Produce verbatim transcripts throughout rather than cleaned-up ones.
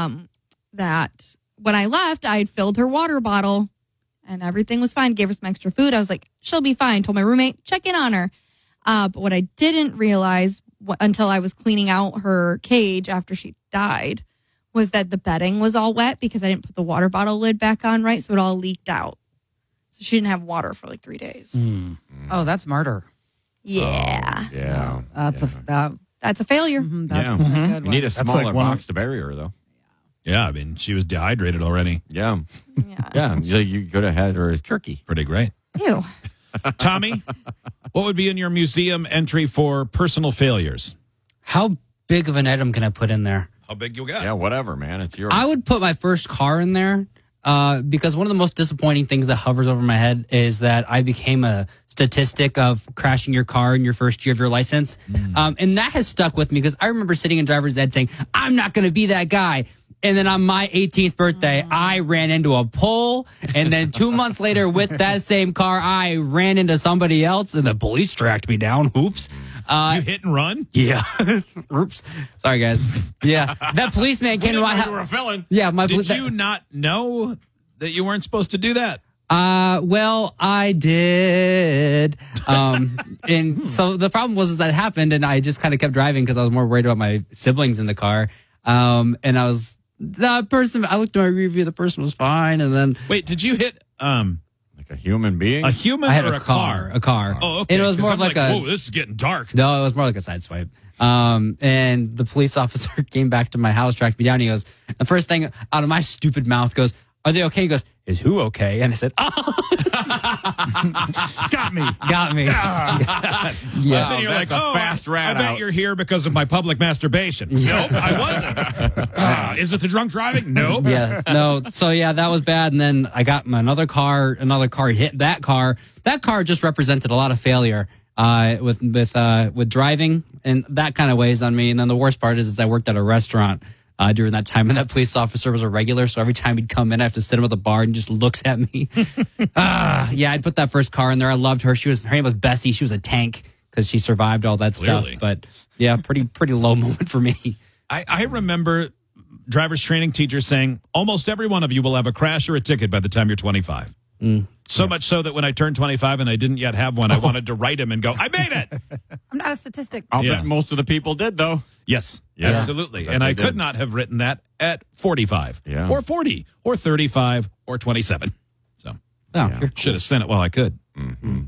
um, that when I left, I had filled her water bottle and everything was fine. Gave her some extra food. I was like, she'll be fine. Told my roommate, check in on her. Uh, but what I didn't realize w- until I was cleaning out her cage after she died was that the bedding was all wet because I didn't put the water bottle lid back on right. So it all leaked out. So she didn't have water for like three days. Mm. Oh, that's murder. Yeah. Oh, yeah. That's yeah. a that, That's a failure. mm-hmm, that's Yeah. a Mhm. good You one. need a That's smaller like one of- box to bury her, though. Yeah, I mean, she was dehydrated already. Yeah. Yeah. Yeah. You, you could have had her as turkey. Pretty great. Ew. Tommy, what would be in your museum entry for personal failures? How big of an item can I put in there? How big you got? Yeah, whatever, man. It's yours. I would put my first car in there uh, because one of the most disappointing things that hovers over my head is that I became a statistic of crashing your car in your first year of your license. Mm. Um, and that has stuck with me because I remember sitting in driver's ed saying, I'm not going to be that guy. And then on my eighteenth birthday, mm. I ran into a pole. And then two months later, with that same car, I ran into somebody else and the police tracked me down. Oops. Uh, You hit and run? yeah. Oops. Sorry, guys. Yeah. That policeman came to my You were house. a felon. Yeah. My Did that- you not know that you weren't supposed to do that? Uh, well, I did. Um, and so the problem was is that happened and I just kind of kept driving because I was more worried about my siblings in the car. Um, and I was, the person, I looked at my review, the person was fine. And then Wait, did you hit um Like a human being? a human I had or a car, a car. Oh, okay. And it was 'cause more I'm of like, a, whoa, this is getting dark. no, it was more like a side swipe. Um, and the police officer came back to my house, tracked me down. He goes, the first thing out of my stupid mouth goes, are they okay? He goes, is who okay? And I said, oh, Got me. got me. Yeah. Wow, then you're that's like, a oh, fast I, rat I bet out." you're here because of my public masturbation. Nope, I wasn't. Ah, is it the drunk driving? Nope. Yeah, no. So yeah, that was bad. And then I got my another car. Another car hit that car. That car just represented a lot of failure uh, with with uh, with driving, and that kind of weighs on me. And then the worst part is, is I worked at a restaurant uh, during that time, and that police officer was a regular. So every time he'd come in, I have to sit him at the bar and he just looks at me. Ah, yeah, I'd put that first car in there. I loved her. She was her name was Bessie. She was a tank because she survived all that Clearly. stuff. But yeah, pretty pretty low moment for me. I, I remember driver's training teachers saying almost every one of you will have a crash or a ticket by the time you're twenty-five. Mm. So much so that when I turned twenty-five and I didn't yet have one, I wanted to write him and go, I made it. I'm not a statistic. I'll Yeah. bet most of the people did, though. Yes, Yeah. absolutely. I bet And I they could did. not have written that at forty-five Yeah. or forty or thirty-five or twenty-seven. So Oh, Yeah. you're should have sent it while I could. Mm-hmm.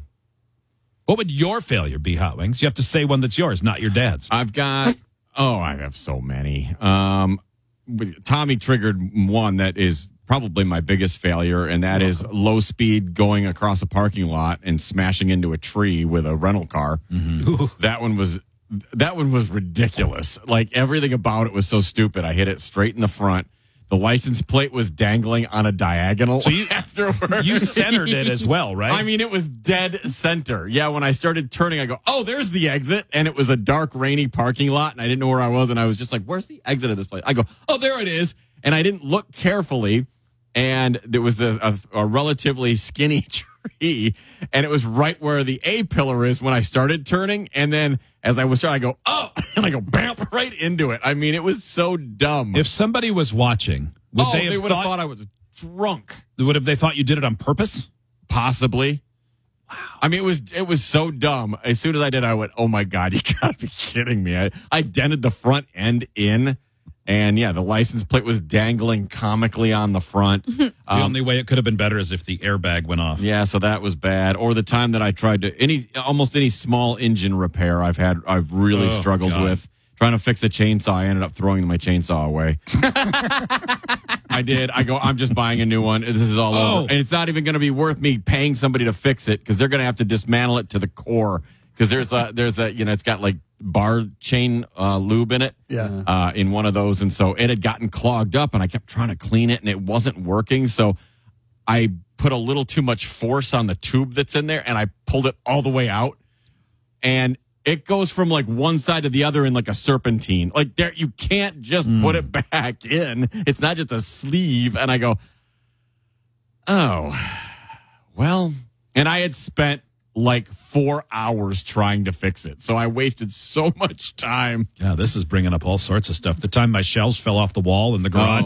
What would your failure be, Hot Wings? You have to say one that's yours, not your dad's. I've got, oh, I have so many. Um, Tommy triggered one that is probably my biggest failure, and that is low speed going across a parking lot and smashing into a tree with a rental car. That one was that one was ridiculous. Like everything about it was so stupid. I hit it straight in the front. The license plate was dangling on a diagonal. So you afterwards, You centered it as well, right? I mean, it was dead center. Yeah, when I started turning, I go, oh, there's the exit. And it was a dark, rainy parking lot, and I didn't know where I was. And I was just like, where's the exit of this place? I go, oh, there it is. And I didn't look carefully. And there was a, a, a relatively skinny tree. And it was right where the A pillar is when I started turning. And then as I was trying, I go, oh, and I go, bam, right into it. I mean, it was so dumb. if somebody was watching, would oh, they they, have would have thought, thought I was drunk. would have they thought you did it on purpose? Possibly. Wow. I mean, it was it was so dumb. As soon as I did, I went, oh, my God, you got to be kidding me. I, I dented the front end in, and, yeah, the license plate was dangling comically on the front. The Um, only way it could have been better is if the airbag went off. yeah, so that was bad. Or the time that I tried to, any almost any small engine repair I've had, I've really Oh, struggled God. with. Trying to fix a chainsaw, I ended up throwing my chainsaw away. I did. I go, I'm just buying a new one. This is all Oh. over. And it's not even going to be worth me paying somebody to fix it because they're going to have to dismantle it to the core. Because there's a, there's a, you know, it's got like bar chain uh, lube in it. Yeah. Uh, in one of those. And so it had gotten clogged up and I kept trying to clean it and it wasn't working. So I put a little too much force on the tube that's in there and I pulled it all the way out. And it goes from like one side to the other in like a serpentine. Like there, you can't just Mm. put it back in. It's not just a sleeve. And I go, oh, well, and I had spent like four hours trying to fix it. So I wasted so much time. Yeah, this is bringing up all sorts of stuff. The time my shelves fell off the wall in the garage.